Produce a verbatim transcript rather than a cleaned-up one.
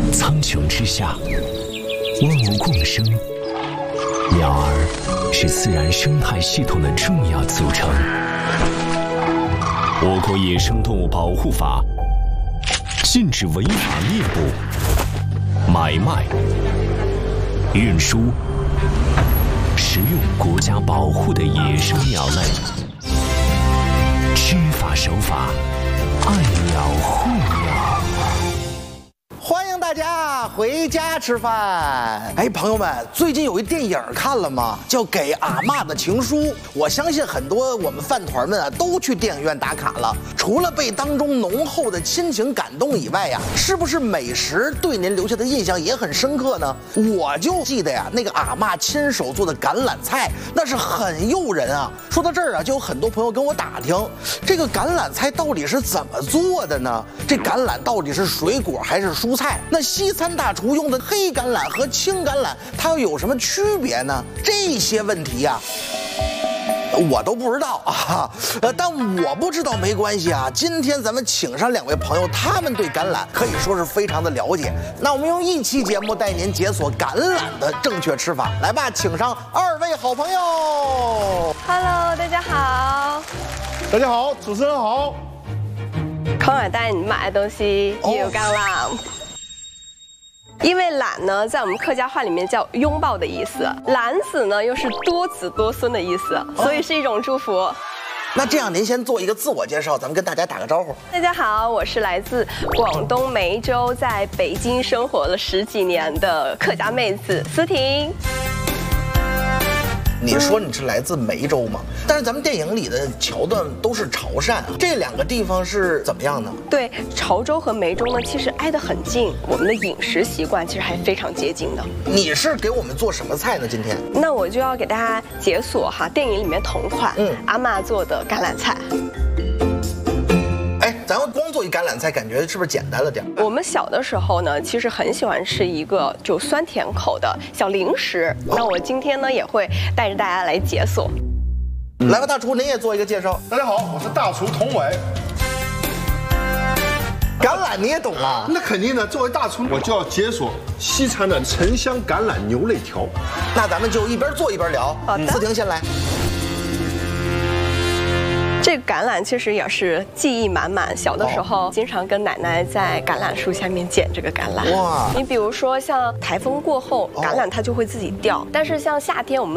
苍穹之下，万物共生，鸟儿是自然生态系统的重要组成。我国野生动物保护法禁止违法猎捕、买卖、运输、食用国家保护的野生鸟类。知法守法，爱鸟护鸟。 欢迎大家回家吃饭。哎，朋友们，最近有一电影看了吗？叫《给阿嬷的情书》。我相信很多我们饭团们啊，都去电影院打卡了。除了被当中浓厚的亲情感动以外呀，是不是美食对您留下的印象也很深刻呢？我就记得呀，那个阿嬷亲手做的橄榄菜，那是很诱人啊。说到这儿啊，就有很多朋友跟我打听，这个橄榄菜到底是怎么做的呢？这橄榄到底是水果还是蔬菜？那西餐大厨用的黑橄榄和青橄榄，它又有什么区别呢？这些问题呀、啊，我都不知道啊。呃，但我不知道没关系啊。今天咱们请上两位朋友，他们对橄榄可以说是非常的了解。那我们用一期节目带您解锁橄榄的正确吃法。来吧，请上二位好朋友。 Hello， 大家好。 大家好，主持人好。 孔尔带你买的东西也有橄榄。Oh. 因为榄呢，在我们客家话里面叫拥抱的意思，兰子呢又是多子多孙的意思，所以是一种祝福。 那这样，您先做一个自我介绍，咱们跟大家打个招呼。 大家好，我是来自广东梅州，在北京生活了十几年的客家妹子思婷。 你说你是来自梅州吗？但是咱们电影里的桥段都是潮汕，这两个地方是怎么样呢？ 对，潮州和梅州呢，其实挨得很近，我们的饮食习惯其实还非常接近的。 你是给我们做什么菜呢？今天？ 那我就要给大家解锁哈电影里面同款，嗯，阿嬷做的橄榄菜。 咱们光做一橄榄菜，感觉是不是简单了点？ 我们小的时候呢，其实很喜欢吃一个就酸甜口的小零食。哦、那我今天呢，也会带着大家来解锁。 嗯、来吧，大厨，您也做一个介绍。 大家好，我是大厨童伟。 橄榄你也懂啊？ 那肯定的，作为大厨，我就要解锁西餐的沉香橄榄牛肋条。 那咱们就一边做一边聊。 好的， 思婷先来。 这个橄榄其实也是记忆满满，小的时候经常跟奶奶在橄榄树下面捡这个橄榄。哇！你比如说像台风过后，橄榄它就会自己掉，但是像夏天我们